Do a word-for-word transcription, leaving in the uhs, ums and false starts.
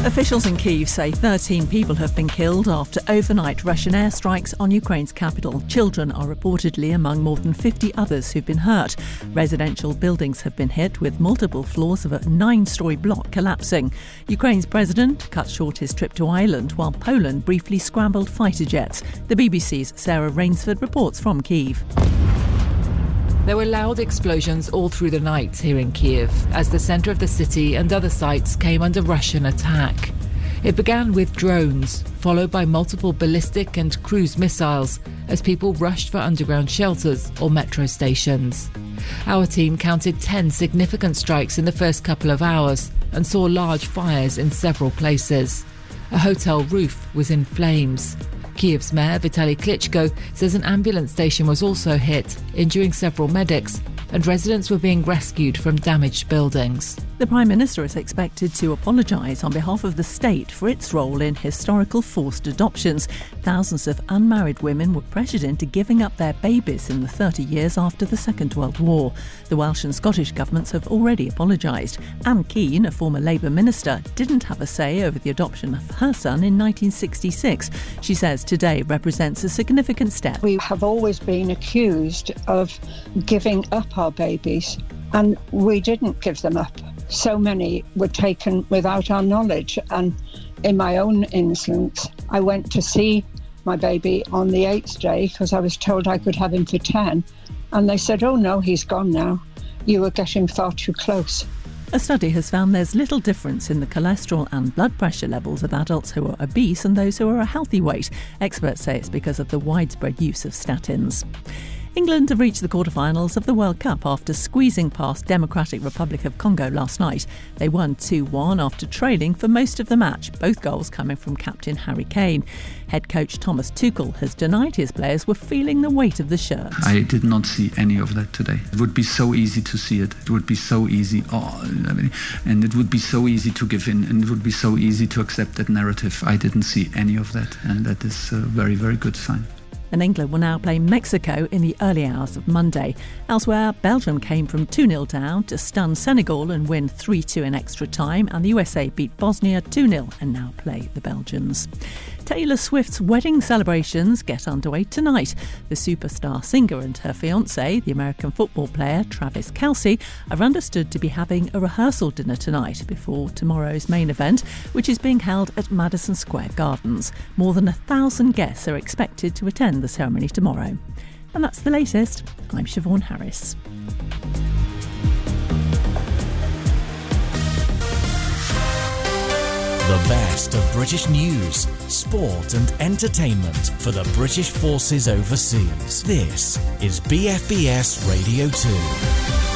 Officials in Kyiv say thirteen people have been killed after overnight Russian airstrikes on Ukraine's capital. Children are reportedly among more than fifty others who've been hurt. Residential buildings have been hit, with multiple floors of a nine-storey block collapsing. Ukraine's president cut short his trip to Ireland, while Poland briefly scrambled fighter jets. The B B C's Sarah Rainsford reports from Kyiv. There were loud explosions all through the night here in Kyiv as the centre of the city and other sites came under Russian attack. It began with drones, followed by multiple ballistic and cruise missiles as people rushed for underground shelters or metro stations. Our team counted ten significant strikes in the first couple of hours and saw large fires in several places. A hotel roof was in flames. Kyiv's mayor, Vitaly Klitschko, says an ambulance station was also hit, injuring several medics, and residents were being rescued from damaged buildings. The Prime Minister is expected to apologise on behalf of the state for its role in historical forced adoptions. Thousands of unmarried women were pressured into giving up their babies in the thirty years after the Second World War. The Welsh and Scottish governments have already apologised. Anne Keane, a former Labour minister, didn't have a say over the adoption of her son in nineteen sixty-six. She says today represents a significant step. We have always been accused of giving up our babies, and we didn't give them up. So many were taken without our knowledge, and in my own instance, I went to see my baby on the eighth day because I was told I could have him for ten, and they said, oh no, he's gone now. You were getting far too close. A study has found there's little difference in the cholesterol and blood pressure levels of adults who are obese and those who are a healthy weight. Experts say it's because of the widespread use of statins. England have reached the quarter-finals of the World Cup after squeezing past Democratic Republic of Congo last night. They won two one after trailing for most of the match, both goals coming from captain Harry Kane. Head coach Thomas Tuchel has denied his players were feeling the weight of the shirt. I did not see any of that today. It would be so easy to see it. It would be so easy. Oh, I mean, and it would be so easy to give in, and it would be so easy to accept that narrative. I didn't see any of that, and that is a very, very good sign. And England will now play Mexico in the early hours of Monday. Elsewhere, Belgium came from two nil down to stun Senegal and win three two in extra time, and the U S A beat Bosnia two nil and now play the Belgians. Taylor Swift's wedding celebrations get underway tonight. The superstar singer and her fiancé, the American football player Travis Kelce, are understood to be having a rehearsal dinner tonight before tomorrow's main event, which is being held at Madison Square Gardens. More than a thousand guests are expected to attend the ceremony tomorrow. And that's the latest. I'm Siobhan Harris. The best of British news, sport and entertainment for the British forces overseas. This is B F B S Radio two.